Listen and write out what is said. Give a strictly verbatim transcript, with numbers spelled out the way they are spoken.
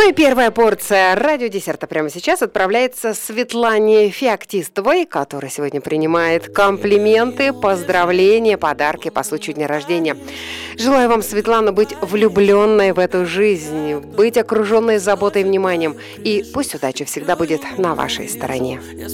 Ну и первая порция радиодесерта прямо сейчас отправляется Светлане Феоктистовой, которая сегодня принимает комплименты, поздравления, подарки по случаю дня рождения. Желаю вам, Светлана, быть влюбленной в эту жизнь, быть окруженной заботой и вниманием. И пусть удача всегда будет на вашей стороне. Я